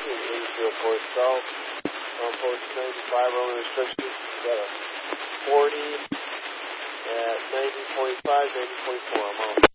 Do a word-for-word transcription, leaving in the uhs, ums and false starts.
eighty-two four South, on post ninety-five, rolling restrictions. Got a forty at ninety point five, ninety point four. I'm out.